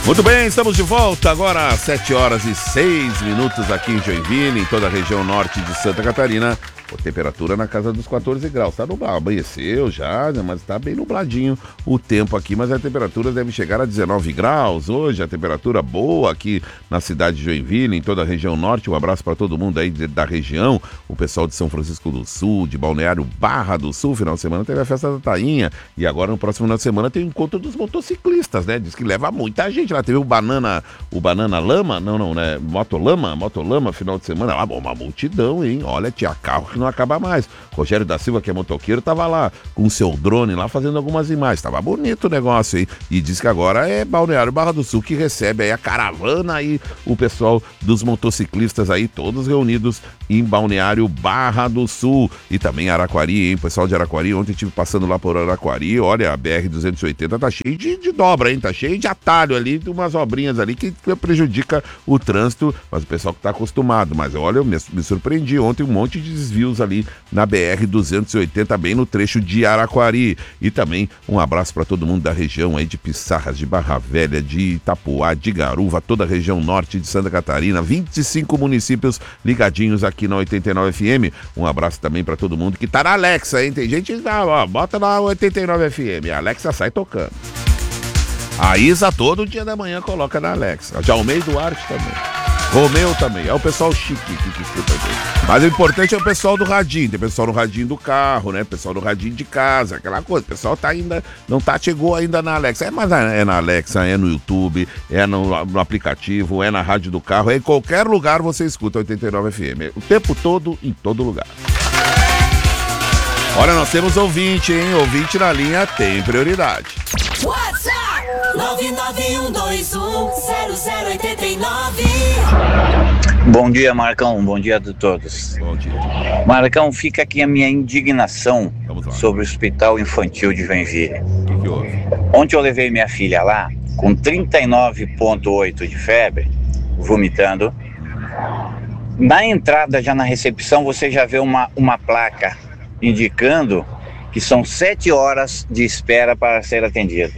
Muito bem, estamos de volta agora às 7h06 aqui em Joinville, em toda a região norte de Santa Catarina. Temperatura na casa dos 14 graus. Tá nublado, amanheceu já, né, mas tá bem nubladinho o tempo aqui, mas a temperatura deve chegar a 19 graus. Hoje a temperatura boa aqui na cidade de Joinville, em toda a região norte. Um abraço para todo mundo aí da região, o pessoal de São Francisco do Sul, de Balneário Barra do Sul. Final de semana teve a festa da Tainha e agora no próximo final de semana tem o encontro dos motociclistas, né? Diz que leva muita gente. Lá teve o Banana Lama, né? Motolama, final de semana. Lá, uma multidão, hein? Olha, tinha carro que não acaba mais. Rogério da Silva, que é motoqueiro, tava lá com o seu drone lá fazendo algumas imagens. Tava bonito o negócio, hein? E diz que agora é Balneário Barra do Sul que recebe aí a caravana e o pessoal dos motociclistas aí, todos reunidos em Balneário Barra do Sul. E também Araquari, hein? Pessoal de Araquari, ontem estive passando lá por Araquari, olha, a BR-280 tá cheio de dobra, hein? Tá cheio de atalho ali, de umas obrinhas ali que prejudica o trânsito, mas o pessoal que tá acostumado. Mas olha, eu me surpreendi ontem, um monte de desvios ali na BR-280, bem no trecho de Araquari. E também um abraço para todo mundo da região aí de Pissarras, de Barra Velha, de Itapuá, de Garuva, toda a região norte de Santa Catarina, 25 municípios ligadinhos aqui na 89 FM. Um abraço também para todo mundo que tá na Alexa, hein? Tem gente que bota na 89 FM, a Alexa sai tocando. A Isa todo dia da manhã coloca na Alexa. Jalmei Duarte também. Romeu também. É o pessoal chique que escuta aqui. Mas o importante é o pessoal do radinho. Tem pessoal no radinho do carro, né? Pessoal no radinho de casa, aquela coisa. O pessoal tá ainda, chegou ainda na Alexa. Mas é na Alexa, é no YouTube, é no aplicativo, é na rádio do carro. É em qualquer lugar você escuta 89 FM. O tempo todo, em todo lugar. Olha, nós temos ouvinte, hein? Ouvinte na linha tem prioridade. WhatsApp 991210089. Bom dia, Marcão. Bom dia a todos. Bom dia. Marcão, fica aqui a minha indignação sobre o Hospital Infantil de Joinville. O que houve? Ontem eu levei minha filha lá com 39,8 de febre, vomitando. Na entrada, já na recepção, você já vê uma placa indicando que são 7 horas de espera para ser atendido.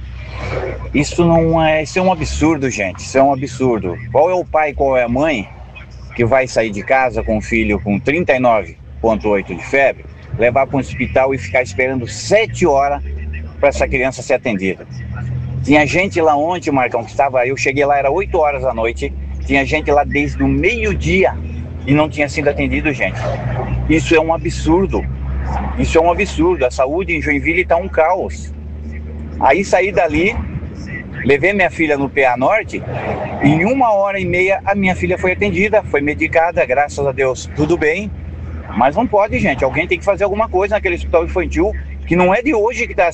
Isso é um absurdo, gente. Isso é um absurdo. Qual é o pai, qual é a mãe que vai sair de casa com um filho com 39,8 de febre, levar para um hospital e ficar esperando 7 horas para essa criança ser atendida? Tinha gente lá ontem, Marcão, que estava... Eu cheguei lá, era 8 horas da noite. Tinha gente lá desde o meio-dia e não tinha sido atendido, gente. Isso é um absurdo. Isso é um absurdo. A saúde em Joinville está um caos. Aí saí dali, levei minha filha no PA Norte, e em 1h30 a minha filha foi atendida, foi medicada, graças a Deus, tudo bem. Mas não pode, gente. Alguém tem que fazer alguma coisa naquele hospital infantil, que não é de hoje que está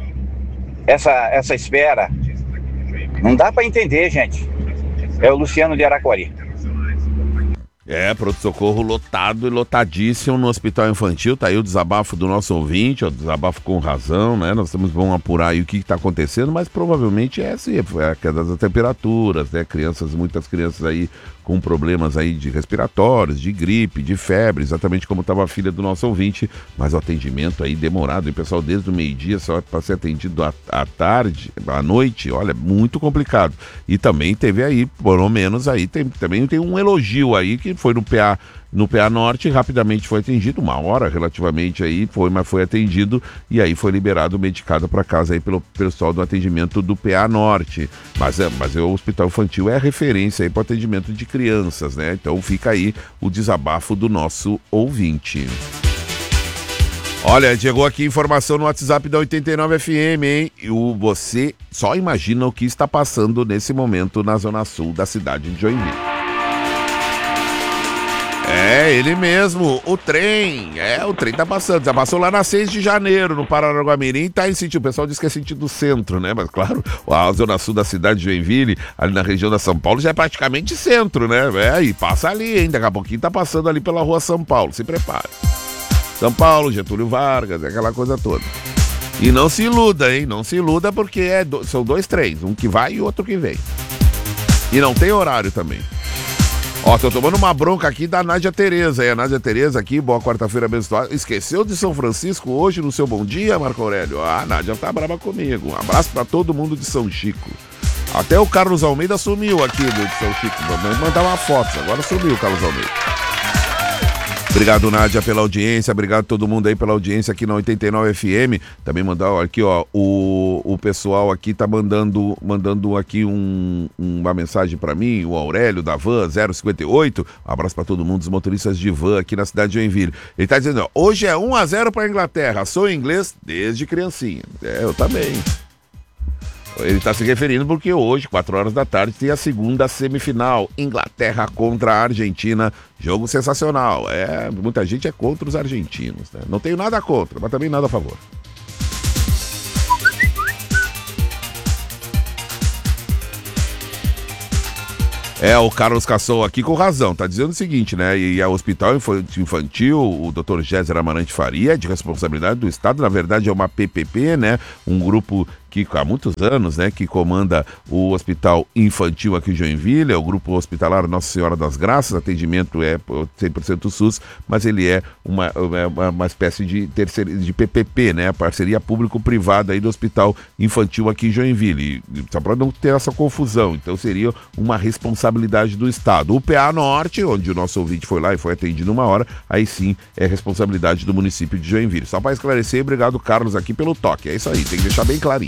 essa espera. Não dá para entender, gente. É o Luciano de Araquari. Pronto-socorro lotado e lotadíssimo no Hospital Infantil. Tá aí o desabafo do nosso ouvinte, o desabafo com razão, né? Nós vamos apurar aí o que está acontecendo, mas provavelmente é a queda das temperaturas, né? Muitas crianças aí com problemas aí de respiratórios, de gripe, de febre, exatamente como estava a filha do nosso ouvinte, mas o atendimento aí demorado, e pessoal desde o meio-dia só para ser atendido à tarde, à noite, olha, muito complicado. E também teve aí, pelo menos aí, também tem um elogio aí que foi no PA Norte, rapidamente foi atendido, 1 hora relativamente aí, mas foi atendido e aí foi liberado, medicado para casa aí pelo pessoal do atendimento do PA Norte. Mas o Hospital Infantil é a referência aí para o atendimento de crianças, né? Então fica aí o desabafo do nosso ouvinte. Olha, chegou aqui informação no WhatsApp da 89 FM, hein? Você só imagina o que está passando nesse momento na zona sul da cidade de Joinville. É, ele mesmo, o trem tá passando, já passou lá na 6 de janeiro, no Paranaguamirim, tá em sentido, o pessoal diz que é sentido centro, né, mas claro, a zona sul da cidade de Joinville, ali na região da São Paulo, já é praticamente centro, né, e passa ali, hein, daqui a pouquinho tá passando ali pela rua São Paulo, se prepare. São Paulo, Getúlio Vargas, aquela coisa toda. E não se iluda, hein, não se iluda porque são 2 trens, um que vai e outro que vem. E não tem horário também. Ó, tô tomando uma bronca aqui da Nádia Tereza. A Nádia Tereza aqui, boa quarta-feira abençoada. Esqueceu de São Francisco hoje no seu bom dia, Marco Aurélio? A Nádia tá brava comigo. Um abraço pra todo mundo de São Chico. Até o Carlos Almeida sumiu aqui do São Chico. Vamos mandar uma foto. Agora sumiu o Carlos Almeida. Obrigado, Nádia, pela audiência. Obrigado a todo mundo aí pela audiência aqui na 89 FM. Também mandar aqui, ó, o pessoal aqui tá mandando aqui uma mensagem pra mim, o Aurélio da Van 058. Um abraço pra todo mundo, os motoristas de van aqui na cidade de Joinville. Ele tá dizendo, ó, hoje é 1-0 pra Inglaterra. Sou inglês desde criancinha. Eu também. Ele está se referindo porque hoje, 4 horas da tarde, tem a segunda semifinal. Inglaterra contra a Argentina. Jogo sensacional. Muita gente é contra os argentinos, né? Não tenho nada contra, mas também nada a favor. O Carlos Cassol aqui com razão, tá dizendo o seguinte, né? E o Hospital Infantil, o Dr. Géser Amarante Faria, é de responsabilidade do Estado, na verdade é uma PPP, né? Um grupo que há muitos anos, né, que comanda o Hospital Infantil aqui em Joinville, é o Grupo Hospitalar Nossa Senhora das Graças, atendimento é 100% SUS, mas ele é uma espécie de PPP, né, parceria público-privada aí do Hospital Infantil aqui em Joinville, só para não ter essa confusão, então seria uma responsabilidade do Estado. O PA Norte, onde o nosso ouvinte foi lá e foi atendido uma hora, aí sim é responsabilidade do município de Joinville. Só para esclarecer, obrigado, Carlos, aqui pelo toque, é isso aí, tem que deixar bem clarinho.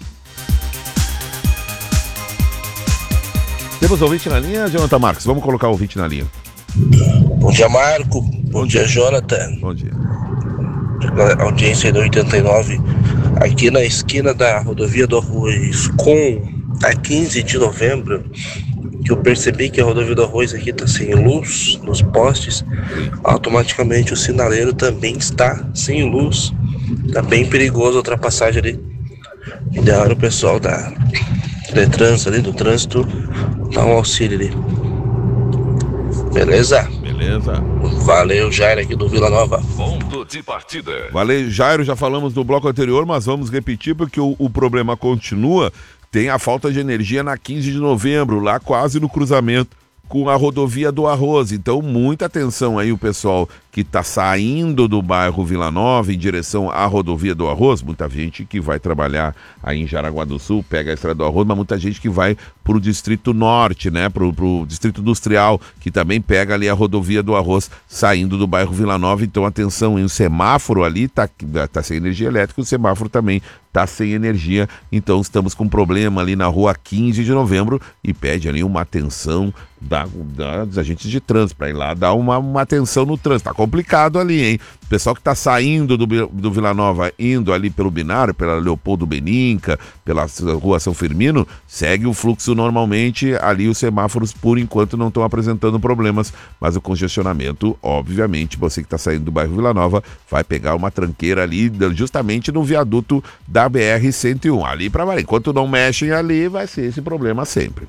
Temos ouvinte na linha, Jonathan Marques? Vamos colocar o ouvinte na linha. Bom dia, Marco. Bom dia, Jonathan. Bom dia. Audiência do 89, aqui na esquina da rodovia do Arroz com a 15 de novembro, que eu percebi que a rodovia do Arroz aqui está sem luz nos postes, automaticamente o sinaleiro também está sem luz. Está bem perigoso a ultrapassagem ali. Ideal o pessoal da Detransa ali, do trânsito, dá um auxílio ali. Beleza? Beleza. Valeu, Jairo aqui do Vila Nova. Ponto de partida. Valeu, Jairo, já falamos no bloco anterior, mas vamos repetir porque o problema continua. Tem a falta de energia na 15 de novembro, lá quase no cruzamento com a rodovia do Arroz. Então, muita atenção aí o pessoal que está saindo do bairro Vila Nova em direção à rodovia do Arroz. Muita gente que vai trabalhar aí em Jaraguá do Sul, pega a estrada do Arroz, mas muita gente que vai para o Distrito Norte, né? Para o Distrito Industrial, que também pega ali a rodovia do Arroz saindo do bairro Vila Nova. Então, atenção, hein? O semáforo ali tá sem energia elétrica, o semáforo também tá sem energia. Então, estamos com um problema ali na rua 15 de novembro e pede ali uma atenção dos agentes de trânsito para ir lá dar uma atenção no trânsito. Tá complicado ali, hein? O pessoal que tá saindo do Vila Nova, indo ali pelo Binário, pela Leopoldo Beninca, pela rua São Firmino, segue o fluxo normalmente. Ali os semáforos, por enquanto, não estão apresentando problemas, mas o congestionamento, obviamente, você que tá saindo do bairro Vila Nova, vai pegar uma tranqueira ali, justamente no viaduto da BR-101. Ali para valer. Enquanto não mexem ali, vai ser esse problema sempre.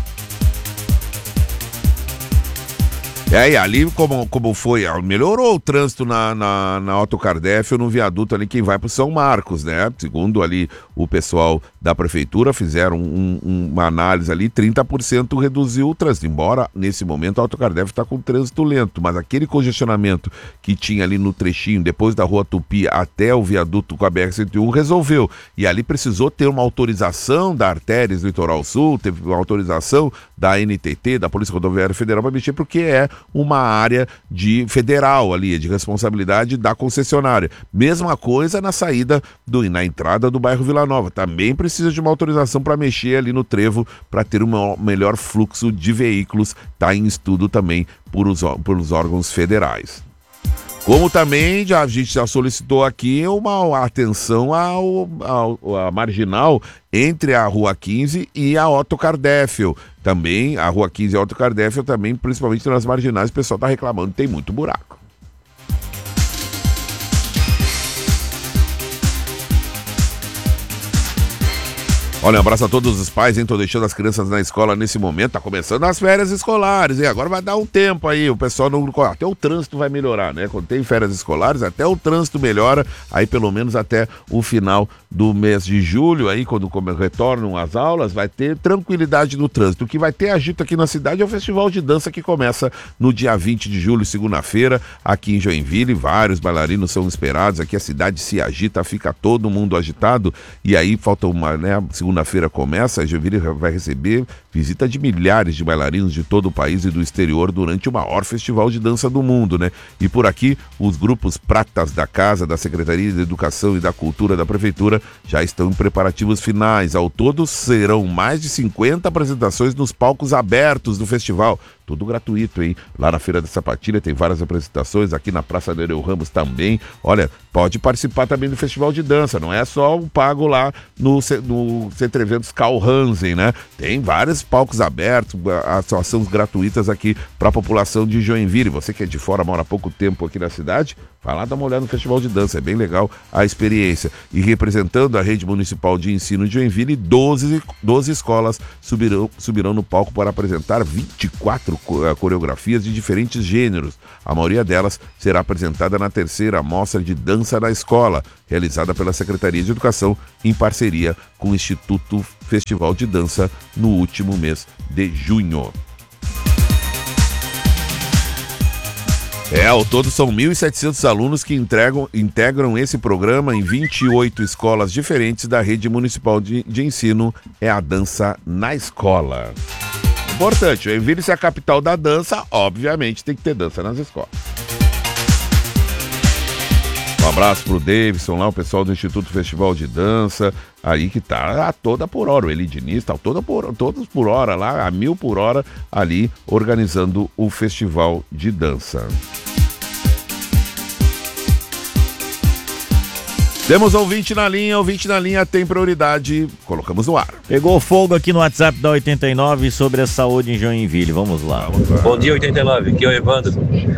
E ali, como foi, melhorou o trânsito na Otto Cardéfio, no viaduto ali, quem vai para São Marcos, né? Segundo ali o pessoal da prefeitura, fizeram uma análise ali, 30% reduziu o trânsito, embora nesse momento a Otto Cardéfio está com trânsito lento, mas aquele congestionamento que tinha ali no trechinho, depois da Rua Tupi até o viaduto com a BR-101, resolveu. E ali precisou ter uma autorização da Artérias Litoral Sul, teve uma autorização da NTT, da Polícia Rodoviária Federal, para mexer, porque é uma área federal ali, de responsabilidade da concessionária. Mesma coisa na saída na entrada do bairro Vila Nova. Também precisa de uma autorização para mexer ali no trevo, para ter um melhor fluxo de veículos. Está em estudo também por os órgãos federais. Como também a gente já solicitou aqui uma atenção à marginal entre a Rua 15 e a Otto Cardéfio. Também, a Rua 15 e a Otto Cardéfio também, principalmente nas marginais, o pessoal está reclamando que tem muito buraco. Olha, um abraço a todos os pais, hein? Tô deixando as crianças na escola nesse momento, tá começando as férias escolares, hein? Agora vai dar um tempo aí, o pessoal não... Até o trânsito vai melhorar, né? Quando tem férias escolares, até o trânsito melhora, aí pelo menos até o final do mês de julho, aí quando retornam as aulas, vai ter tranquilidade no trânsito. O que vai ter agito aqui na cidade é o Festival de Dança que começa no dia 20 de julho, segunda-feira, aqui em Joinville. Vários bailarinos são esperados, aqui a cidade se agita, fica todo mundo agitado, e aí falta segunda segunda-feira começa, a Joinville vai receber visita de milhares de bailarinos de todo o país e do exterior durante o maior festival de dança do mundo, né? E por aqui, os grupos pratas da Casa, da Secretaria de Educação e da Cultura da Prefeitura já estão em preparativos finais. Ao todo, serão mais de 50 apresentações nos palcos abertos do festival. Tudo gratuito, hein? Lá na Feira da Sapatilha tem várias apresentações, aqui na Praça Nereu Ramos também. Olha, pode participar também do Festival de Dança, não é só o pago lá no Centro Eventos Karl Hansen, né? Tem vários palcos abertos, ações gratuitas aqui para a população de Joinville. Você que é de fora, mora há pouco tempo aqui na cidade, vai lá dar uma olhada no Festival de Dança, é bem legal a experiência. E representando a Rede Municipal de Ensino de Joinville, 12 escolas subirão no palco para apresentar 24 coreografias de diferentes gêneros. A maioria delas será apresentada na 3ª Mostra de Dança na Escola, realizada pela Secretaria de Educação em parceria com o Instituto Festival de Dança no último mês de junho. Ao todo são 1.700 alunos que integram esse programa em 28 escolas diferentes da Rede Municipal de Ensino. É a dança na escola. Importante, Joinville ser a capital da dança, obviamente tem que ter dança nas escolas. Um abraço pro Davidson lá, o pessoal do Instituto Festival de Dança, aí que tá a toda por hora, o Eli Diniz tá todos por hora lá, a 1000 por hora, ali organizando o Festival de Dança. Temos ouvinte na linha tem prioridade, colocamos no ar. Pegou fogo aqui no WhatsApp da 89 sobre a saúde em Joinville, vamos lá. Bom dia, 89, aqui é o Evandro.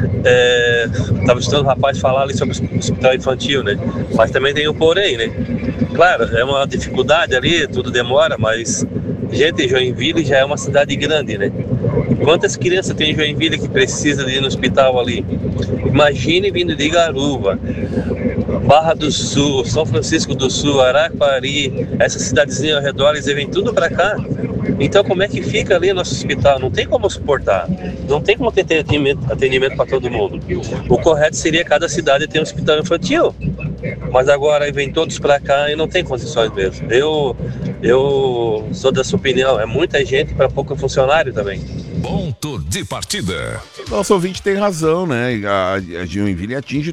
Estava escutando o rapaz falar ali sobre o hospital infantil, né? Mas também tem um porém, né? Claro, é uma dificuldade ali, tudo demora, mas, gente, Joinville já é uma cidade grande, né? Quantas crianças tem em Joinville que precisa de ir no hospital ali? Imagine vindo de Garuva, Barra do Sul, São Francisco do Sul, Araquari, essas cidadezinhas ao redor, eles vêm tudo para cá. Então como é que fica ali nosso hospital? Não tem como suportar, não tem como ter atendimento para todo mundo. O correto seria cada cidade ter um hospital infantil, mas agora vem todos para cá e não tem condições mesmo. Eu sou dessa opinião, é muita gente para pouco funcionário também. Ponto de partida. Nosso ouvinte tem razão, né? A Joinville atende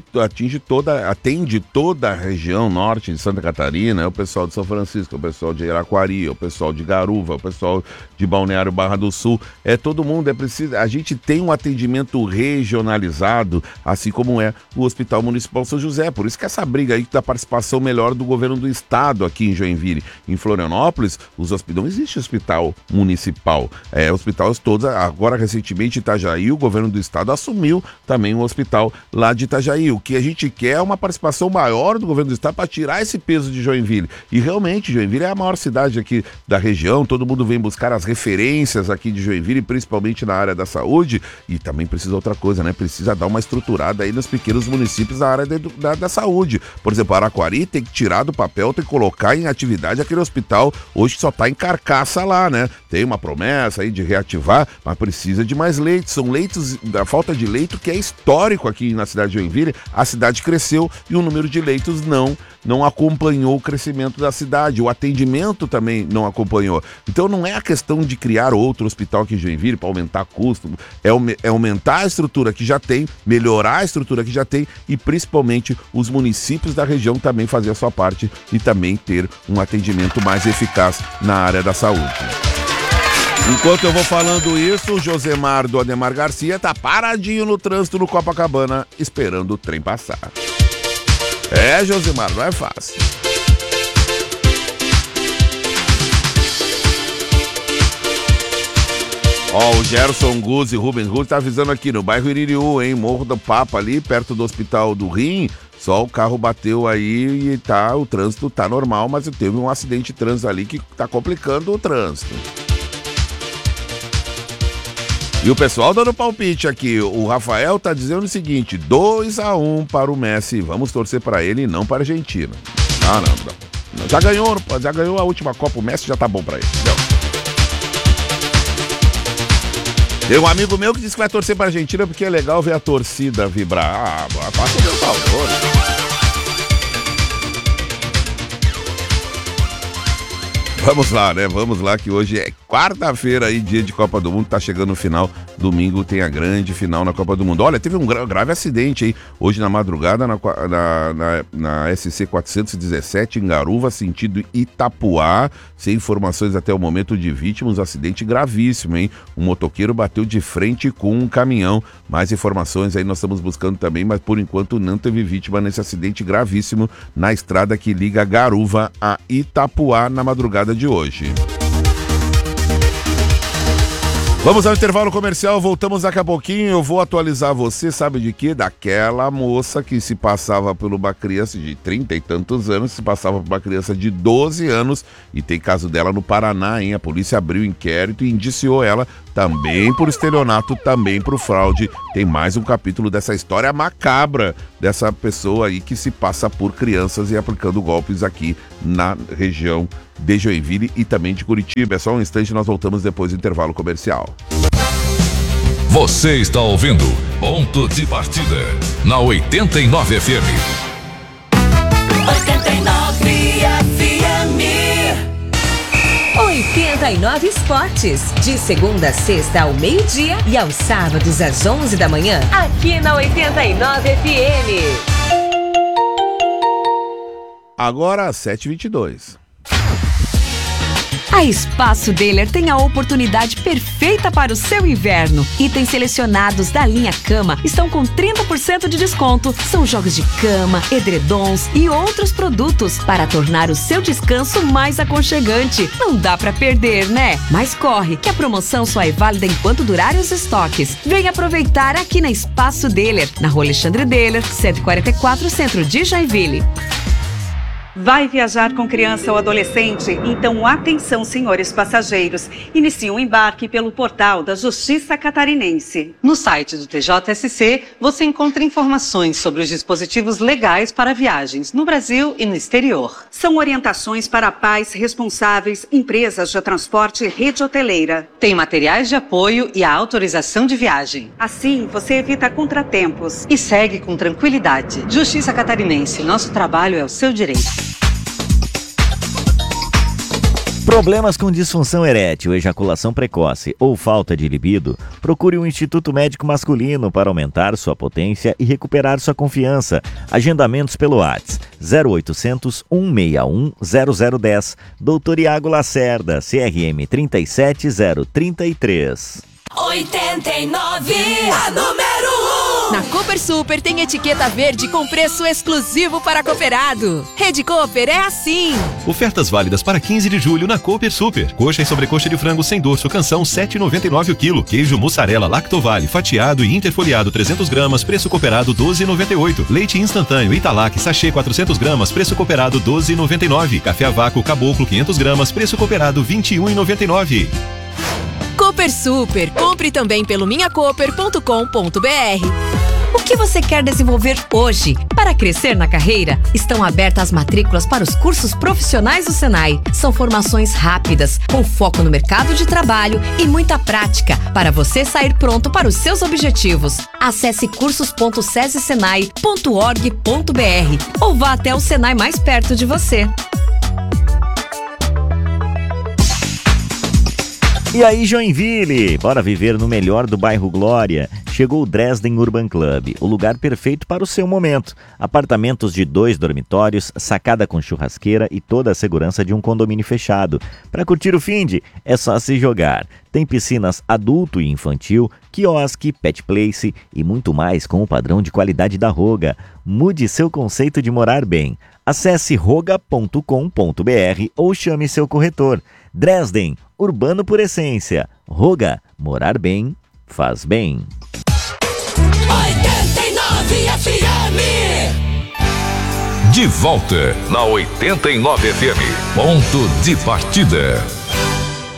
toda a região norte de Santa Catarina, é o pessoal de São Francisco, é o pessoal de Araquari, é o pessoal de Garuva, é o pessoal de Balneário Barra do Sul, é todo mundo, é preciso, a gente tem um atendimento regionalizado, assim como é o Hospital Municipal São José, por isso que essa briga aí da participação melhor do governo do estado aqui em Joinville. Em Florianópolis, não existe hospital municipal, hospitais todos, agora recentemente Itajaí, o governo do estado assumiu também um hospital lá de Itajaí. O que a gente quer é uma participação maior do governo do estado para tirar esse peso de Joinville. E realmente, Joinville é a maior cidade aqui da região, todo mundo vem buscar as referências aqui de Joinville, principalmente na área da saúde, e também precisa outra coisa, né? Precisa dar uma estruturada aí nos pequenos municípios da área da saúde. Por exemplo, Araquari tem que tirar do papel, tem que colocar em atividade aquele hospital, hoje só está em carcaça lá, né? Tem uma promessa aí de reativar, mas precisa de mais leitos. São leitos, da falta de leito que é histórico aqui na cidade de Joinville. A cidade cresceu e o número de leitos não acompanhou o crescimento da cidade. O atendimento também não acompanhou. Então não é a questão de criar outro hospital aqui em Joinville para aumentar custo, é aumentar a estrutura que já tem, melhorar a estrutura que já tem e principalmente os municípios da região também fazer a sua parte e também ter um atendimento mais eficaz na área da saúde. Enquanto eu vou falando isso, o Josemar do Ademar Garcia tá paradinho no trânsito no Copacabana, esperando o trem passar. Josemar, não é fácil. O Gerson Guzzi, Rubens Guzzi tá avisando aqui no bairro Iririú, hein? Morro do Papa ali, perto do Hospital do Rim. Só o carro bateu aí e o trânsito tá normal, mas teve um acidente de trânsito ali que tá complicando o trânsito. E o pessoal dando palpite aqui, o Rafael tá dizendo o seguinte, 2-1 para o Messi, vamos torcer para ele e não para a Argentina. Não. Já ganhou a última Copa, o Messi já tá bom para ele. Não. Tem um amigo meu que disse que vai torcer para a Argentina porque é legal ver a torcida vibrar. Passa o meu favor. Vamos lá, né? Vamos lá, que hoje é quarta-feira aí, dia de Copa do Mundo, tá chegando o final. Domingo tem a grande final na Copa do Mundo. Olha, teve um grave acidente aí, hoje na madrugada, na SC 417, em Garuva, sentido Itapuá. Sem informações até o momento de vítimas, acidente gravíssimo, hein? Um motoqueiro bateu de frente com um caminhão. Mais informações aí nós estamos buscando também, mas por enquanto não teve vítima nesse acidente gravíssimo na estrada que liga Garuva a Itapuá na madrugada de hoje. Vamos ao intervalo comercial, voltamos daqui a pouquinho. Eu vou atualizar você, sabe de quê? Daquela moça que se passava por uma criança de 30 e tantos anos, se passava por uma criança de 12 anos, e tem caso dela no Paraná, hein? A polícia abriu inquérito e indiciou ela também por estelionato, também por fraude. Tem mais um capítulo dessa história macabra dessa pessoa aí que se passa por crianças e aplicando golpes aqui na região de Joinville e também de Curitiba. É só um instante, nós voltamos depois do intervalo comercial. Você está ouvindo Ponto de Partida na 89 FM. 89 FM. 89 Esportes, de segunda a sexta ao meio-dia e aos sábados às 11 da manhã, aqui na 89 FM. Agora, 7h22. A Espaço Deler tem a oportunidade perfeita para o seu inverno. Itens selecionados da linha Cama estão com 30% de desconto. São jogos de cama, edredons e outros produtos para tornar o seu descanso mais aconchegante. Não dá para perder, né? Mas corre, que a promoção só é válida enquanto durarem os estoques. Venha aproveitar aqui na Espaço Deler, na Rua Alexandre Deler, 144, centro de Joinville. Vai viajar com criança ou adolescente? Então atenção, senhores passageiros. Inicie um embarque pelo portal da Justiça Catarinense. No site do TJSC, você encontra informações sobre os dispositivos legais para viagens no Brasil e no exterior. São orientações para pais responsáveis, empresas de transporte e rede hoteleira. Tem materiais de apoio e a autorização de viagem. Assim, você evita contratempos. E segue com tranquilidade. Justiça Catarinense, nosso trabalho é o seu direito. Problemas com disfunção erétil, ejaculação precoce ou falta de libido? Procure um Instituto Médico Masculino para aumentar sua potência e recuperar sua confiança. Agendamentos pelo WhatsApp 0800 161 0010. Dr. Iago Lacerda, CRM 37033. 89, a número 1. Na Cooper Super tem etiqueta verde com preço exclusivo para cooperado. Rede Cooper é assim. Ofertas válidas para 15 de julho na Cooper Super. Coxa e sobrecoxa de frango sem dorso, canção 7,99 o quilo. Queijo mussarela Lactovale, fatiado e interfoliado 300 gramas, preço cooperado 12,98. Leite instantâneo Italac, sachê 400 gramas, preço cooperado 12,99. Café a vácuo Caboclo 500 gramas, preço cooperado 21,99. Cooper Super. Compre também pelo minhacooper.com.br. O que você quer desenvolver hoje? Para crescer na carreira, estão abertas as matrículas para os cursos profissionais do Senai. São formações rápidas, com foco no mercado de trabalho e muita prática, para você sair pronto para os seus objetivos. Acesse cursos.sessenai.org.br ou vá até o Senai mais perto de você. E aí, Joinville? Bora viver no melhor do bairro Glória. Chegou o Dresden Urban Club, o lugar perfeito para o seu momento. Apartamentos de 2 dormitórios, sacada com churrasqueira e toda a segurança de um condomínio fechado. Para curtir o finde, é só se jogar. Tem piscinas adulto e infantil, quiosque, pet place e muito mais com o padrão de qualidade da Roga. Mude seu conceito de morar bem. Acesse roga.com.br ou chame seu corretor. Dresden, urbano por essência. Roga, morar bem, faz bem. 89 FM. De volta na 89 FM. Ponto de partida.